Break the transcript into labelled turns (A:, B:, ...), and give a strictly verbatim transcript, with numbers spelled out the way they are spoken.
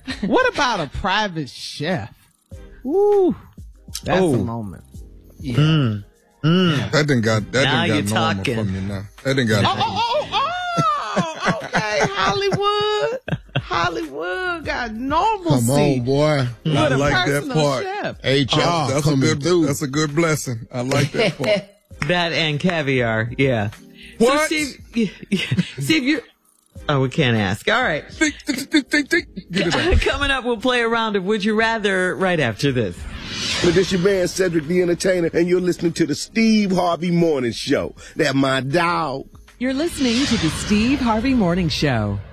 A: What about a private chef? Woo, that's
B: Oh.
A: a moment. Yeah.
B: Mm. Mm.
C: That didn't got that
B: Now
C: didn't got
B: you're
C: normal
B: talking.
C: from you now. That didn't got.
A: Oh, oh, oh, oh, okay. Hollywood. Hollywood got normalcy.
D: Come on, boy.
A: With
C: I
A: a
C: like that
A: personal
C: part.
A: chef.
D: H R
C: Oh, that's a
D: coming
C: good.
D: through.
C: That's a good blessing. I like that part.
B: That and caviar, yeah.
C: What?
B: So Steve, yeah, yeah. Steve, you. Oh, we can't ask. All right.
C: Think, think, think, think, think. Get it out.
B: Coming up, we'll play a round of Would You Rather right after this.
E: Well, this your man Cedric the Entertainer, and you're listening to the Steve Harvey Morning Show. That my dog.
F: You're listening to the Steve Harvey Morning Show.